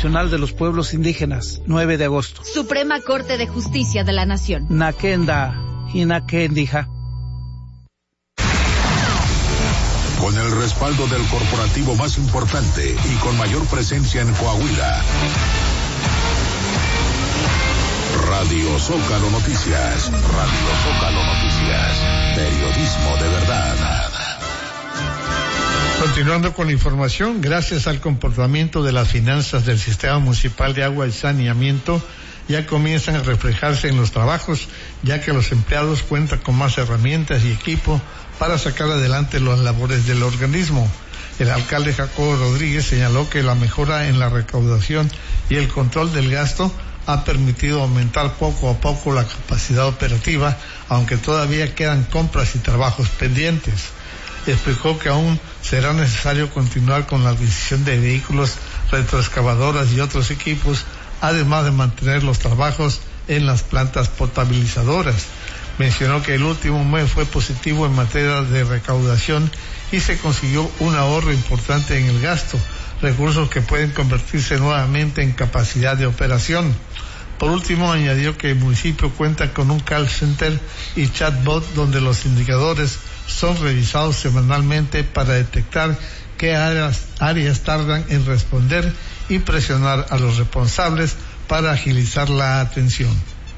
Nacional de los Pueblos Indígenas, 9 de agosto. Suprema Corte de Justicia de la Nación. Nakenda y Nakendija. Con el respaldo del corporativo más importante y con mayor presencia en Coahuila. Radio Zócalo Noticias. Radio Zócalo Noticias. Periodismo de verdad. Continuando con la información, gracias al comportamiento de las finanzas del Sistema Municipal de Agua y Saneamiento, ya comienzan a reflejarse en los trabajos, ya que los empleados cuentan con más herramientas y equipo para sacar adelante las labores del organismo. El alcalde Jacobo Rodríguez señaló que la mejora en la recaudación y el control del gasto ha permitido aumentar poco a poco la capacidad operativa, aunque todavía quedan compras y trabajos pendientes. Explicó que aún será necesario continuar con la adquisición de vehículos, retroexcavadoras y otros equipos, además de mantener los trabajos en las plantas potabilizadoras. Mencionó que el último mes fue positivo en materia de recaudación y se consiguió un ahorro importante en el gasto, recursos que pueden convertirse nuevamente en capacidad de operación. Por último, añadió que el municipio cuenta con un call center y chatbot donde los indicadores son revisados semanalmente para detectar qué áreas tardan en responder y presionar a los responsables para agilizar la atención.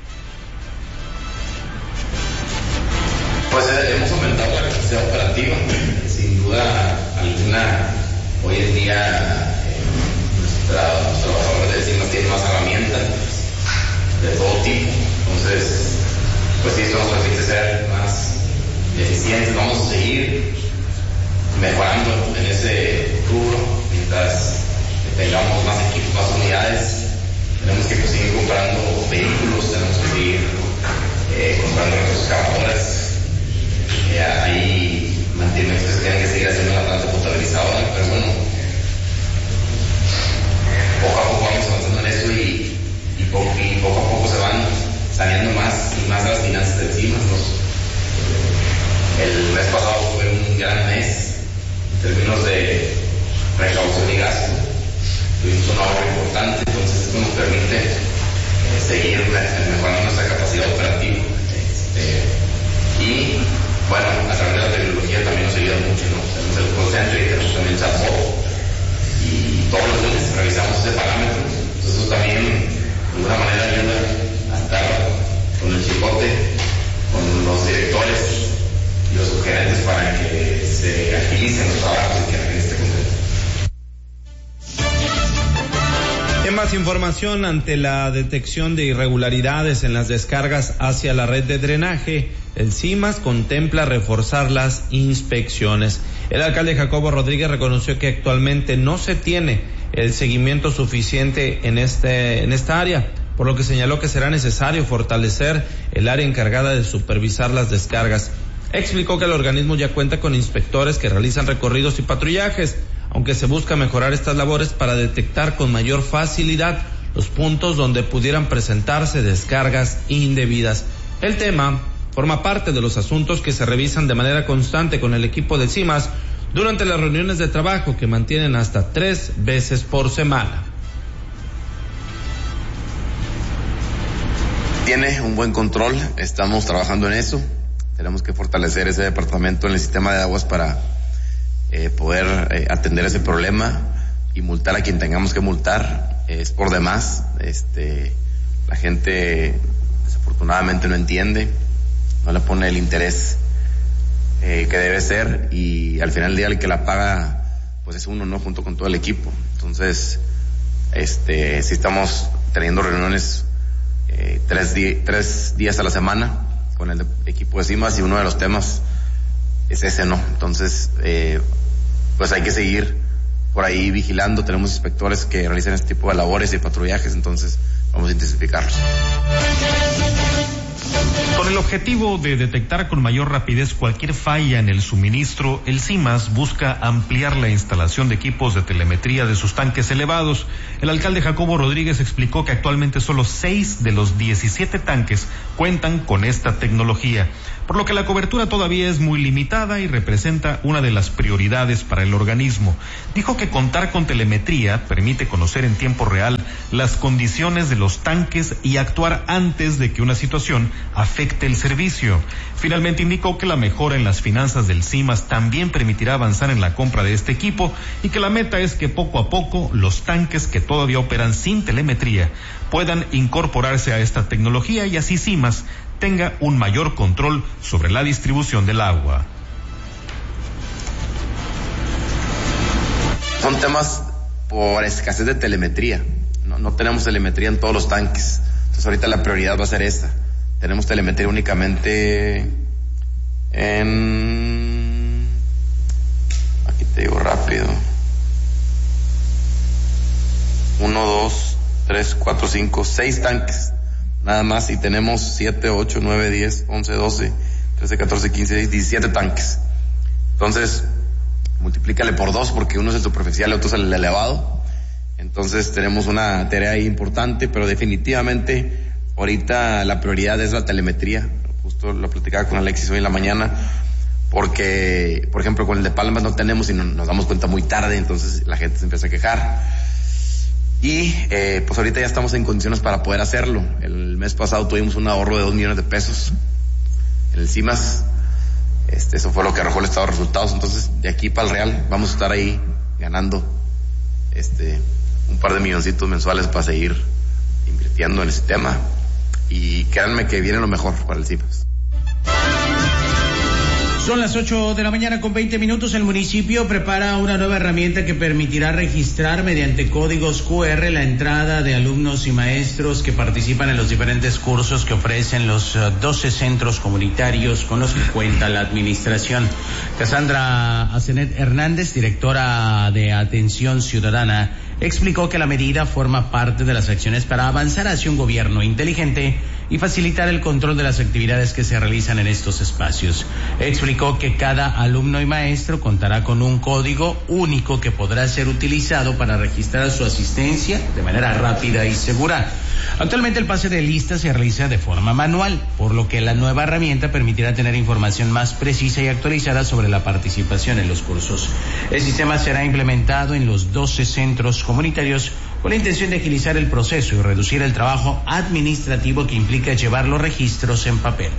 Pues hemos aumentado la capacidad operativa, sin duda alguna. Hoy en día nuestros trabajadores de CIMAS tienen más herramientas de todo tipo, entonces pues sí, esto nos permite ser más eficientes. Vamos a seguir mejorando en ese rubro mientras tengamos más equipos, más unidades. Tenemos que seguir comprando vehículos, tenemos que seguir comprando retroexcavadoras. Hay mantenimientos que se tienen que seguir haciendo en la planta potabilizadora, pero bueno, poco a poco vamos avanzando en eso y poco a poco se van saneando más y más las finanzas de CIMAS. El mes pasado fue un gran mes en términos de recaudación y gasto. Tuvimos un ahorro importante, entonces esto nos permite seguir mejorando nuestra capacidad operativa. Y bueno, a través de la tecnología también nos ayuda mucho, ¿no? Tenemos el call center y tenemos también el chatbot. Y todos los lunes revisamos ese parámetro. Entonces eso también de alguna manera ayuda a estar con el chicote, con los directores y los sugerentes para que se agilicen los trabajos y que la gente esté contenta. En más información, ante la detección de irregularidades en las descargas hacia la red de drenaje, el CIMAS contempla reforzar las inspecciones. El alcalde Jacobo Rodríguez reconoció que actualmente no se tiene el seguimiento suficiente en esta área, por lo que señaló que será necesario fortalecer el área encargada de supervisar las descargas. Explicó que el organismo ya cuenta con inspectores que realizan recorridos y patrullajes, aunque se busca mejorar estas labores para detectar con mayor facilidad los puntos donde pudieran presentarse descargas indebidas. El tema forma parte de los asuntos que se revisan de manera constante con el equipo de CIMAS durante las reuniones de trabajo que mantienen hasta 3 veces por semana. Tiene un buen control, estamos trabajando en eso. Tenemos que fortalecer ese departamento en el sistema de aguas para poder atender ese problema y multar a quien tengamos que multar. Es por demás. La gente desafortunadamente no entiende, no le pone el interés que debe ser, y al final del día el que la paga pues es uno, ¿no? Junto con todo el equipo. Entonces sí estamos teniendo reuniones 3 días a la semana con el equipo de CIMAS, y uno de los temas es ese, ¿no? Entonces pues hay que seguir por ahí vigilando. Tenemos inspectores que realizan este tipo de labores y patrullajes, entonces vamos a intensificarlos. Con el objetivo de detectar con mayor rapidez cualquier falla en el suministro, el CIMAS busca ampliar la instalación de equipos de telemetría de sus tanques elevados. El alcalde Jacobo Rodríguez explicó que actualmente solo 6 de los 17 tanques cuentan con esta tecnología. por lo que la cobertura todavía es muy limitada y representa una de las prioridades para el organismo. Dijo que contar con telemetría permite conocer en tiempo real las condiciones de los tanques y actuar antes de que una situación afecte el servicio. Finalmente indicó que la mejora en las finanzas del CIMAS también permitirá avanzar en la compra de este equipo y que la meta es que poco a poco los tanques que todavía operan sin telemetría puedan incorporarse a esta tecnología y así CIMAS tenga un mayor control sobre la distribución del agua. Son temas por escasez de telemetría. No tenemos telemetría en todos los tanques. Entonces ahorita la prioridad va a ser esta. Tenemos telemetría únicamente en... Aquí te digo rápido. 1, 2, 3, 4, 5, 6 tanques. Nada más, y tenemos 7, 8, 9, 10, 11, 12, 13, 14, 15, 16, 17 tanques. Entonces, multiplícale por 2 porque uno es el superficial y otro es el elevado. Entonces tenemos una tarea ahí importante, pero definitivamente ahorita la prioridad es la telemetría. Justo lo platicaba con Alexis hoy en la mañana, porque, por ejemplo, con el de Palmas no tenemos y nos damos cuenta muy tarde, entonces la gente se empieza a quejar. Y pues ahorita ya estamos en condiciones para poder hacerlo. El mes pasado tuvimos un ahorro de 2 millones de pesos en el CIMAS. Eso fue lo que arrojó el estado de resultados. Entonces, de aquí para el Real vamos a estar ahí ganando un par de milloncitos mensuales para seguir invirtiendo en ese tema. Y créanme que viene lo mejor para el CIMAS. Son las 8 de la mañana con 20 minutos. El municipio prepara una nueva herramienta que permitirá registrar mediante códigos QR la entrada de alumnos y maestros que participan en los diferentes cursos que ofrecen los 12 centros comunitarios con los que cuenta la administración. Cassandra Azenet Hernández, directora de Atención Ciudadana, explicó que la medida forma parte de las acciones para avanzar hacia un gobierno inteligente y facilitar el control de las actividades que se realizan en estos espacios. Explicó que cada alumno y maestro contará con un código único que podrá ser utilizado para registrar su asistencia de manera rápida y segura. Actualmente el pase de lista se realiza de forma manual, por lo que la nueva herramienta permitirá tener información más precisa y actualizada sobre la participación en los cursos. El sistema será implementado en los 12 centros comunitarios con la intención de agilizar el proceso y reducir el trabajo administrativo que implica llevar los registros en papel.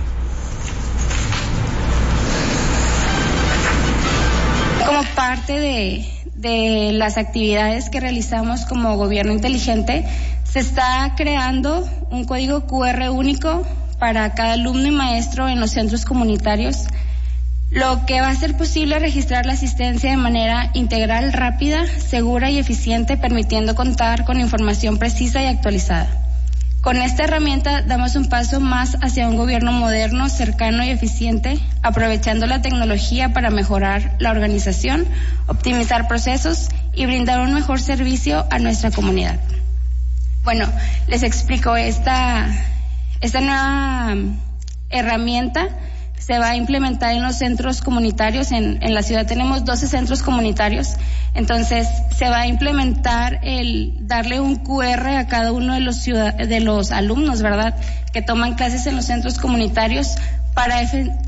Como parte de las actividades que realizamos como gobierno inteligente, se está creando un código QR único para cada alumno y maestro en los centros comunitarios, lo que va a hacer posible registrar la asistencia de manera integral, rápida, segura y eficiente, permitiendo contar con información precisa y actualizada. Con esta herramienta damos un paso más hacia un gobierno moderno, cercano y eficiente, aprovechando la tecnología para mejorar la organización, optimizar procesos y brindar un mejor servicio a nuestra comunidad. Bueno, les explico, esta nueva herramienta se va a implementar en los centros comunitarios. En la ciudad tenemos 12 centros comunitarios, entonces se va a implementar el darle un QR a cada uno de los alumnos, ¿verdad?, que toman clases en los centros comunitarios para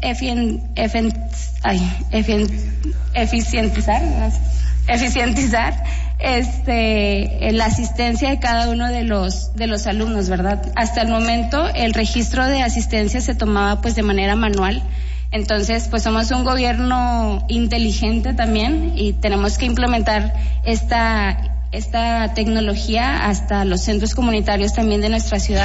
eficientizar la asistencia de cada uno de los alumnos, ¿verdad? Hasta el momento el registro de asistencia se tomaba pues de manera manual. Entonces, pues somos un gobierno inteligente también y tenemos que implementar esta tecnología hasta los centros comunitarios también de nuestra ciudad.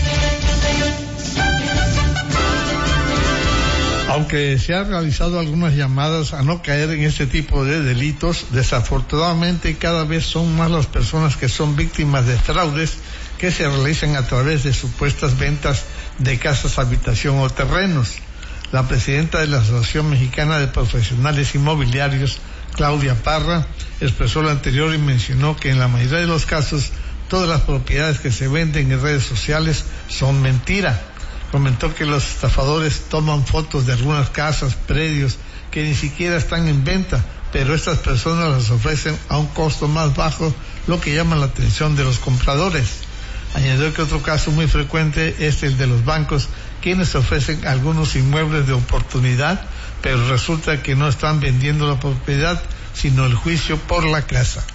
Aunque se han realizado algunas llamadas a no caer en este tipo de delitos, desafortunadamente cada vez son más las personas que son víctimas de fraudes que se realizan a través de supuestas ventas de casas, habitación o terrenos. La presidenta de la Asociación Mexicana de Profesionales Inmobiliarios, Claudia Parra, expresó lo anterior y mencionó que en la mayoría de los casos todas las propiedades que se venden en redes sociales son mentira. Comentó que los estafadores toman fotos de algunas casas, predios que ni siquiera están en venta, pero estas personas las ofrecen a un costo más bajo, lo que llama la atención de los compradores. Añadió que otro caso muy frecuente es el de los bancos, quienes ofrecen algunos inmuebles de oportunidad, pero resulta que no están vendiendo la propiedad, sino el juicio por la casa.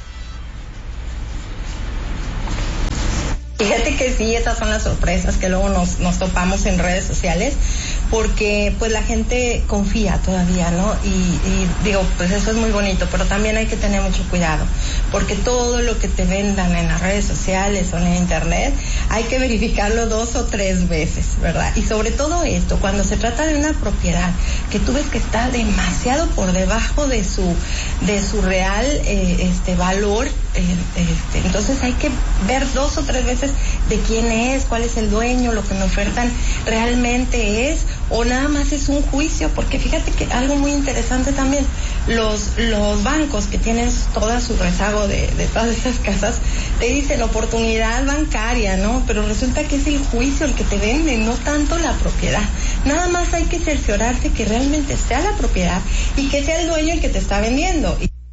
Fíjate que sí, esas son las sorpresas que luego nos topamos en redes sociales, porque pues la gente confía todavía, ¿no? Y digo, pues eso es muy bonito, pero también hay que tener mucho cuidado, porque todo lo que te vendan en las redes sociales o en internet, hay que verificarlo 2 o 3 veces, ¿verdad? Y sobre todo esto, cuando se trata de una propiedad que tú ves que está demasiado por debajo de su real valor, entonces hay que ver 2 o 3 veces de quién es, cuál es el dueño, lo que me ofertan realmente es, o nada más es un juicio, porque fíjate que algo muy interesante también, los bancos que tienen toda su rezago de todas esas casas, te dicen oportunidad bancaria, ¿no? Pero resulta que es el juicio el que te vende, no tanto la propiedad. Nada más hay que cerciorarse que realmente sea la propiedad y que sea el dueño el que te está vendiendo.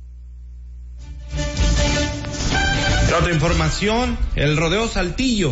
Otra información, el Rodeo Saltillo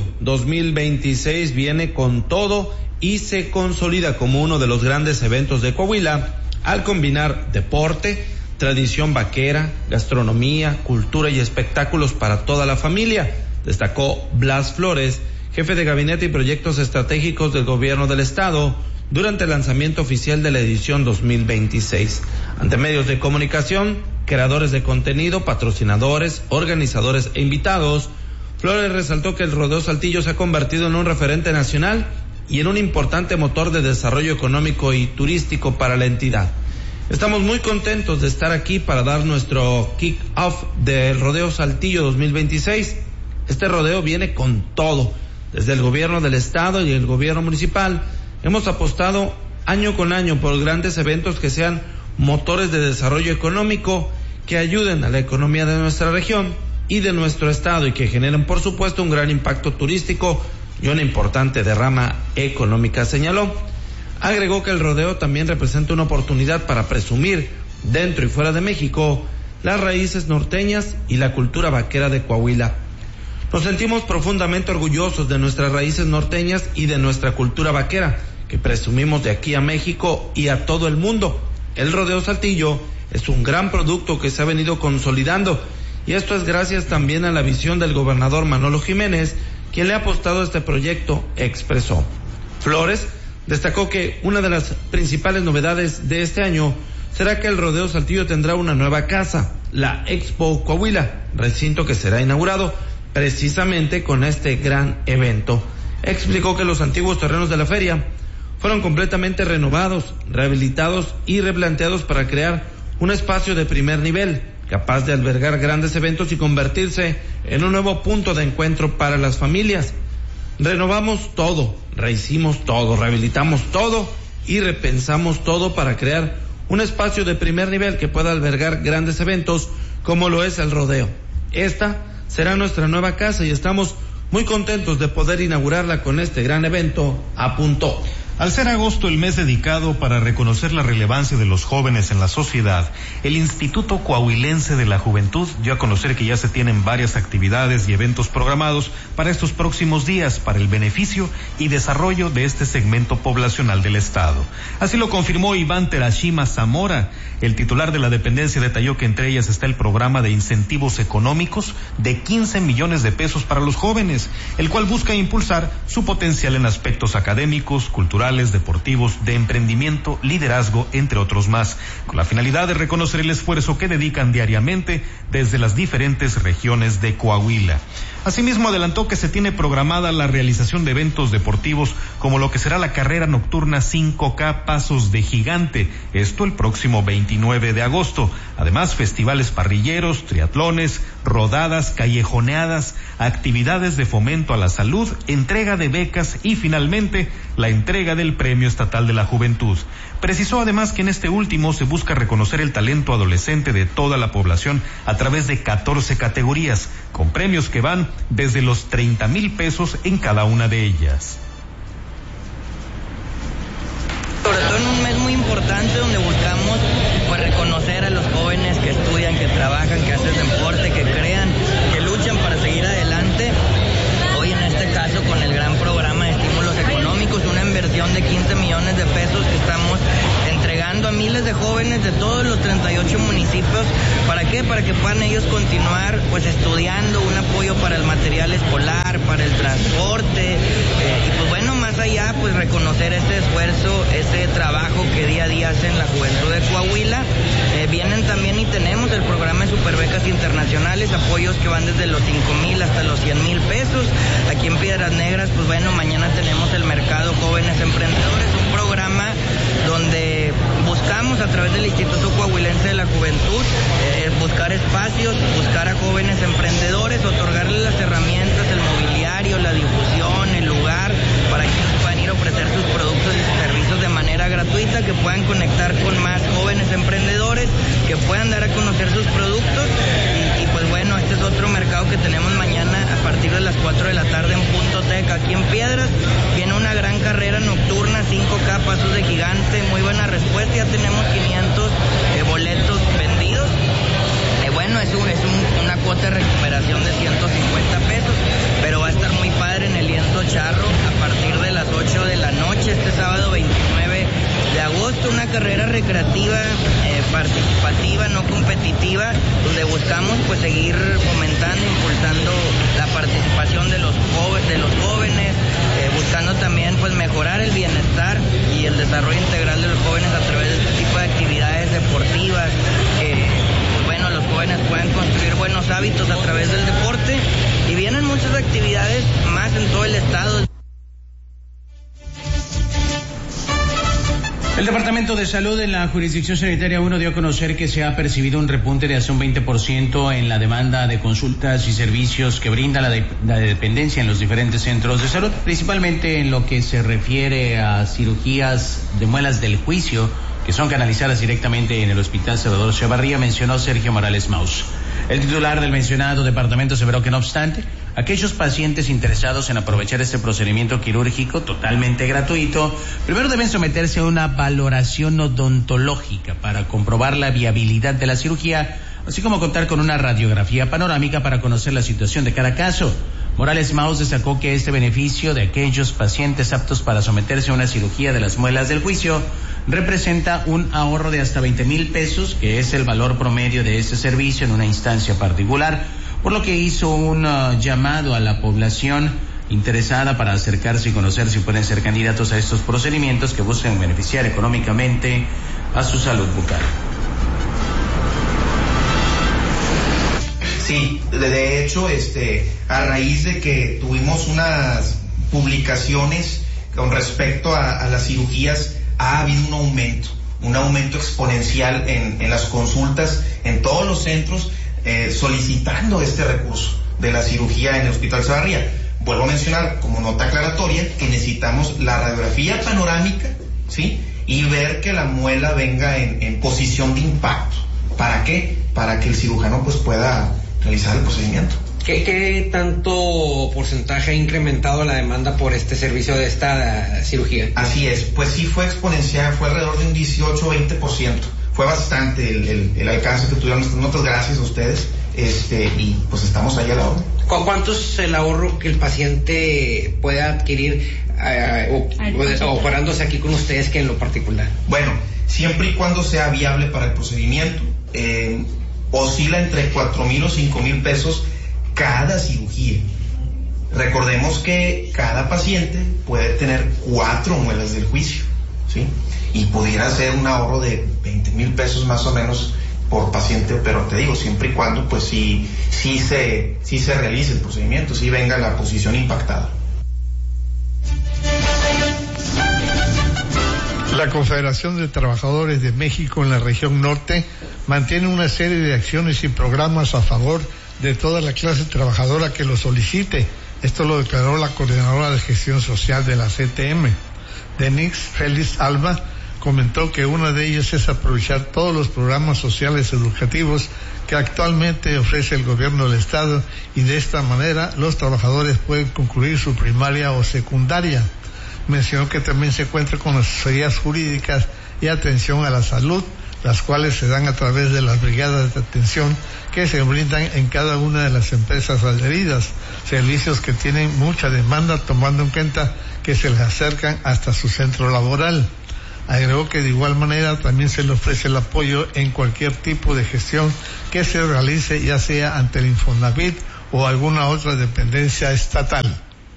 2026 viene con todo y se consolida como uno de los grandes eventos de Coahuila al combinar deporte, tradición vaquera, gastronomía, cultura y espectáculos para toda la familia, destacó Blas Flores, jefe de gabinete y proyectos estratégicos del gobierno del estado, durante el lanzamiento oficial de la edición 2026. Ante medios de comunicación, creadores de contenido, patrocinadores, organizadores e invitados, Flores resaltó que el Rodeo Saltillo se ha convertido en un referente nacional y en un importante motor de desarrollo económico y turístico para la entidad. Estamos muy contentos de estar aquí para dar nuestro kick-off del Rodeo Saltillo 2026. Este rodeo viene con todo. Desde el gobierno del estado y el gobierno municipal hemos apostado año con año por grandes eventos que sean motores de desarrollo económico, que ayuden a la economía de nuestra región y de nuestro estado y que generen, por supuesto, un gran impacto turístico y una importante derrama económica, señaló. Agregó que el rodeo también representa una oportunidad para presumir, dentro y fuera de México, las raíces norteñas y la cultura vaquera de Coahuila. Nos sentimos profundamente orgullosos de nuestras raíces norteñas y de nuestra cultura vaquera, que presumimos de aquí a México y a todo el mundo. El Rodeo Saltillo es un gran producto que se ha venido consolidando, y esto es gracias también a la visión del gobernador Manolo Jiménez, quien le ha apostado a este proyecto, expresó. Flores destacó que una de las principales novedades de este año será que el Rodeo Saltillo tendrá una nueva casa, la Expo Coahuila, recinto que será inaugurado precisamente con este gran evento. Explicó que los antiguos terrenos de la feria fueron completamente renovados, rehabilitados y replanteados para crear un espacio de primer nivel, capaz de albergar grandes eventos y convertirse en un nuevo punto de encuentro para las familias. Renovamos todo, rehicimos todo, rehabilitamos todo y repensamos todo para crear un espacio de primer nivel que pueda albergar grandes eventos como lo es el rodeo. Esta será nuestra nueva casa y estamos muy contentos de poder inaugurarla con este gran evento, apuntó. Al ser agosto el mes dedicado para reconocer la relevancia de los jóvenes en la sociedad, el Instituto Coahuilense de la Juventud dio a conocer que ya se tienen varias actividades y eventos programados para estos próximos días para el beneficio y desarrollo de este segmento poblacional del Estado. Así lo confirmó Iván Terashima Zamora. El titular de la dependencia detalló que entre ellas está el programa de incentivos económicos de 15 millones de pesos para los jóvenes, el cual busca impulsar su potencial en aspectos académicos, culturales, deportivos, de emprendimiento, liderazgo, entre otros más, con la finalidad de reconocer el esfuerzo que dedican diariamente desde las diferentes regiones de Coahuila. Asimismo, adelantó que se tiene programada la realización de eventos deportivos como lo que será la carrera nocturna 5K Pasos de Gigante, esto el próximo 29 de agosto. Además, festivales parrilleros, triatlones, rodadas, callejoneadas, actividades de fomento a la salud, entrega de becas y finalmente la entrega del Premio Estatal de la Juventud. Precisó además que en este último se busca reconocer el talento adolescente de toda la población a través de 14 categorías, con premios que van desde los 30,000 pesos en cada una de ellas. Sobre todo en un mes muy importante donde buscamos reconocer a los jóvenes que estudian, que trabajan, que hacen deporte, que crean, que luchan para seguir adelante. Hoy en este jóvenes de todos los 38 municipios. ¿Para qué? Para que puedan ellos continuar pues estudiando, un apoyo para el material escolar, para el transporte, y pues bueno, más allá pues reconocer ese esfuerzo, ese trabajo que día a día hacen la juventud de Coahuila. Vienen también y tenemos el programa de Superbecas Internacionales, apoyos que van desde los 5,000 hasta los 100,000 pesos. Aquí en Piedras Negras, pues bueno, mañana tenemos el Mercado Jóvenes Emprendedores, un programa donde buscamos a través del Instituto Coahuilense de la Juventud buscar espacios, buscar a jóvenes emprendedores, otorgarles las herramientas, el mobiliario, la difusión, el lugar, para que ellos puedan ir a ofrecer sus productos y servicios de manera gratuita, que puedan conectar con más jóvenes emprendedores, que puedan dar a conocer sus productos. Y pues bueno, este es otro mercado que tenemos mañana a partir de las 4 de la tarde en Punto Tec, aquí en Piedras. Viene una gran carrera nocturna, 5K, pasos de gigante, muy buena respuesta, ya tenemos 500 boletos vendidos. Bueno, es una cuota de recuperación de 150 pesos, pero va a estar muy padre en el Lienzo Charro a partir de las 8 de la noche, este sábado 29 de agosto, una carrera recreativa, participativa, no competitiva, donde buscamos pues seguir fomentando, impulsando la participación de los jóvenes, buscando también pues mejorar el bienestar y el desarrollo integral de los jóvenes a través de este tipo de actividades deportivas, bueno, los jóvenes pueden construir buenos hábitos a través del deporte, y vienen muchas actividades más en todo el estado. El Departamento de Salud en la Jurisdicción Sanitaria 1 dio a conocer que se ha percibido un repunte de hasta un 20% en la demanda de consultas y servicios que brinda la dependencia en los diferentes centros de salud, principalmente en lo que se refiere a cirugías de muelas del juicio, que son canalizadas directamente en el Hospital Salvador Chavarría, mencionó Sergio Morales Maus. El titular del mencionado departamento aseveró que, no obstante, aquellos pacientes interesados en aprovechar este procedimiento quirúrgico totalmente gratuito, primero deben someterse a una valoración odontológica para comprobar la viabilidad de la cirugía, así como contar con una radiografía panorámica para conocer la situación de cada caso. Morales Maus destacó que este beneficio de aquellos pacientes aptos para someterse a una cirugía de las muelas del juicio representa un ahorro de hasta 20,000 pesos, que es el valor promedio de este servicio en una instancia particular, por lo que hizo un llamado a la población interesada para acercarse y conocer si pueden ser candidatos a estos procedimientos que buscan beneficiar económicamente a su salud bucal. Sí, de hecho, a raíz de que tuvimos unas publicaciones con respecto a las cirugías, ha habido un aumento exponencial en las consultas en todos los centros, solicitando este recurso de la cirugía en el Hospital Chavarría. Vuelvo a mencionar como nota aclaratoria que necesitamos la radiografía panorámica, ¿sí? Y ver que la muela venga en posición de impacto. ¿Para qué? Para que el cirujano pues pueda realizar el procedimiento. ¿Qué tanto porcentaje ha incrementado la demanda por este servicio de esta cirugía? Así es, pues sí fue exponencial, fue alrededor de un 18-20%. Fue bastante el alcance que tuvieron nuestras notas, gracias a ustedes, y pues estamos ahí a la hora. ¿Cuánto es el ahorro que el paciente puede adquirir operándose aquí con ustedes, que en lo particular? Bueno, siempre y cuando sea viable para el procedimiento, oscila entre 4,000 o 5,000 pesos cada cirugía. Recordemos que cada paciente puede tener 4 muelas del juicio, ¿sí? Y pudiera ser un ahorro de 20,000 pesos más o menos por paciente, pero te digo, siempre y cuando pues sí se realice el procedimiento, sí venga la posición impactada. La Confederación de Trabajadores de México en la región norte mantiene una serie de acciones y programas a favor de toda la clase trabajadora que lo solicite. Esto lo declaró la coordinadora de gestión social de la CTM. Denix Félix Alba comentó que una de ellas es aprovechar todos los programas sociales educativos que actualmente ofrece el gobierno del estado, y de esta manera los trabajadores pueden concluir su primaria o secundaria. Mencionó que también se cuenta con asesorías jurídicas y atención a la salud, las cuales se dan a través de las brigadas de atención que se brindan en cada una de las empresas adheridas, servicios que tienen mucha demanda, tomando en cuenta que se les acercan hasta su centro laboral. Agregó que de igual manera también se le ofrece el apoyo en cualquier tipo de gestión que se realice, ya sea ante el Infonavit o alguna otra dependencia estatal.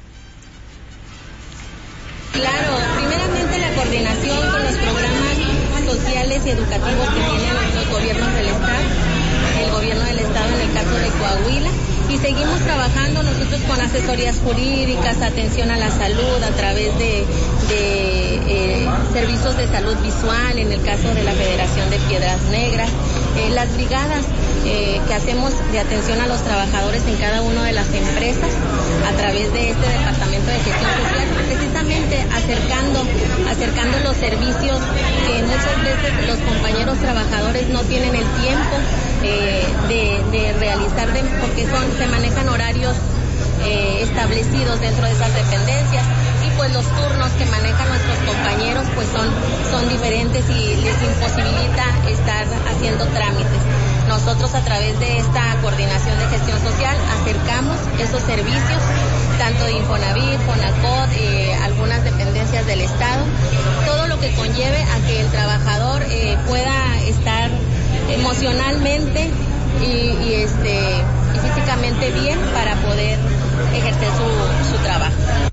Claro, primeramente la coordinación con los programas sociales y educativos que tienen los gobiernos del Estado, el gobierno del Estado en el caso de Coahuila, y seguimos trabajando nosotros con asesorías jurídicas, atención a la salud a través de servicios de salud visual, en el caso de la Federación de Piedras Negras, las brigadas que hacemos de atención a los trabajadores en cada una de las empresas a través de este Departamento de Gestión Social, precisamente acercando los servicios que muchas veces los compañeros trabajadores no tienen el tiempo de realizar, porque se manejan horarios establecidos dentro de esas dependencias, y pues los turnos que manejan nuestros compañeros pues son diferentes y les imposibilita estar haciendo trámites. Nosotros a través de esta coordinación de gestión social acercamos esos servicios, tanto de Infonavit, Fonacot, algunas dependencias del Estado, todo lo que conlleve a que el trabajador pueda estar emocionalmente y físicamente bien para poder ejercer su trabajo.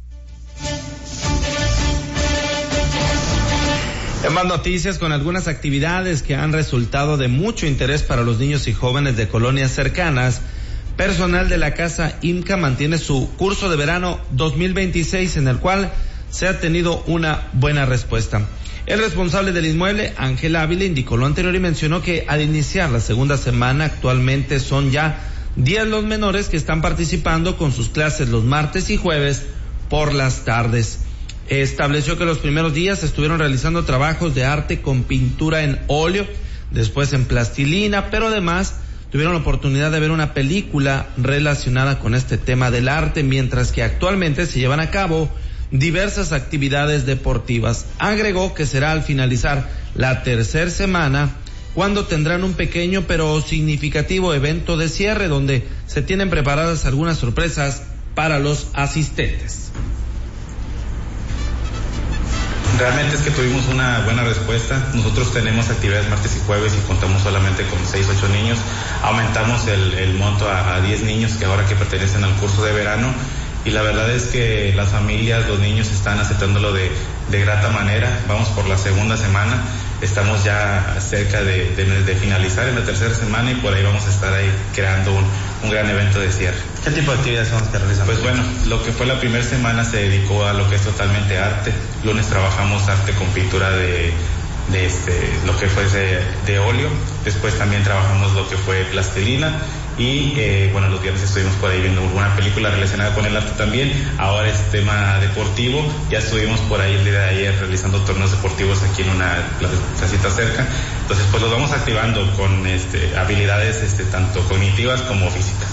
En más noticias, con algunas actividades que han resultado de mucho interés para los niños y jóvenes de colonias cercanas, personal de la Casa IMCA mantiene su curso de verano 2026, en el cual se ha tenido una buena respuesta. El responsable del inmueble, Ángel Ávila, indicó lo anterior y mencionó que al iniciar la segunda semana actualmente son ya 10 los menores que están participando con sus clases los martes y jueves por las tardes. Estableció que los primeros días estuvieron realizando trabajos de arte con pintura en óleo, después en plastilina, pero además tuvieron la oportunidad de ver una película relacionada con este tema del arte, mientras que actualmente se llevan a cabo diversas actividades deportivas. Agregó que será al finalizar la tercera semana cuando tendrán un pequeño pero significativo evento de cierre, donde se tienen preparadas algunas sorpresas para los asistentes. Realmente es que tuvimos una buena respuesta. Nosotros tenemos actividades martes y jueves y contamos solamente con 6-8 niños. Aumentamos el monto a 10 niños que ahora que pertenecen al curso de verano, y la verdad es que las familias, los niños están aceptándolo de grata manera. Vamos por la segunda semana, estamos ya cerca de finalizar en la tercera semana, y por ahí vamos a estar ahí creando un gran evento de cierre. ¿Qué tipo de actividades son las que realizan? Pues bueno, lo que fue la primera semana se dedicó a lo que es totalmente arte. Lunes trabajamos arte con pintura de lo que fue de óleo. Después también trabajamos lo que fue plastilina. Y bueno, los viernes estuvimos por ahí viendo una película relacionada con el arte también. Ahora es tema deportivo. Ya estuvimos por ahí el día de ayer realizando torneos deportivos aquí en una placita cerca. Entonces pues los vamos activando con habilidades tanto cognitivas como físicas.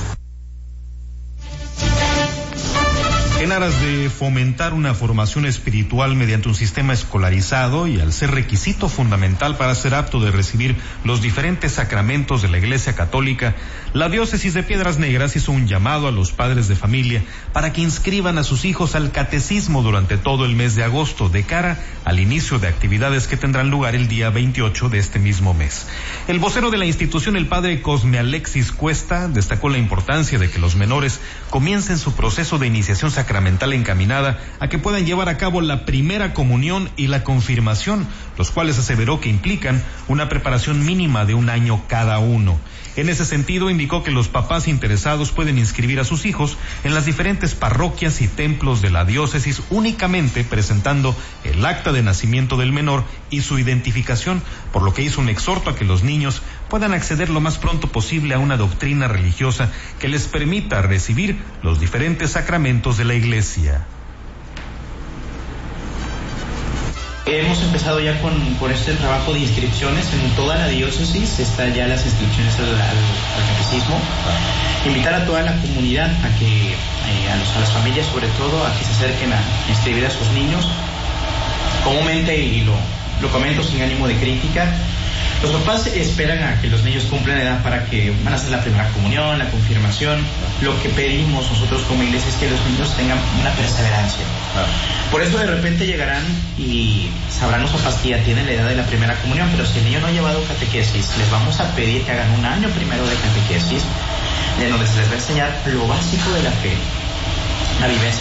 En aras de fomentar una formación espiritual mediante un sistema escolarizado y al ser requisito fundamental para ser apto de recibir los diferentes sacramentos de la Iglesia Católica, la Diócesis de Piedras Negras hizo un llamado a los padres de familia para que inscriban a sus hijos al catecismo durante todo el mes de agosto, de cara al inicio de actividades que tendrán lugar el día 28 de este mismo mes. El vocero de la institución, el padre Cosme Alexis Cuesta, destacó la importancia de que los menores comiencen su proceso de iniciación sacramental encaminada a que puedan llevar a cabo la primera comunión y la confirmación, los cuales aseveró que implican una preparación mínima de 1 año cada uno. En ese sentido, indicó que los papás interesados pueden inscribir a sus hijos en las diferentes parroquias y templos de la diócesis, únicamente presentando el acta de nacimiento del menor y su identificación, por lo que hizo un exhorto a que los niños puedan acceder lo más pronto posible a una doctrina religiosa que les permita recibir los diferentes sacramentos de la Iglesia. Hemos empezado ya con este trabajo de inscripciones en toda la diócesis. Están ya las inscripciones al catecismo. Invitar a toda la comunidad a que, a las familias sobre todo, a que se acerquen a inscribir a sus niños. Comúnmente, y lo comento sin ánimo de crítica, Los papás esperan a que los niños cumplan edad para que van a hacer la primera comunión, la confirmación. Lo que pedimos nosotros como iglesia es que los niños tengan una perseverancia. Por eso de repente llegarán y sabrán los papás que ya tienen la edad de la primera comunión, pero si el niño no ha llevado catequesis, les vamos a pedir que hagan un año primero de catequesis, en donde se les va a enseñar lo básico de la fe, la vivencia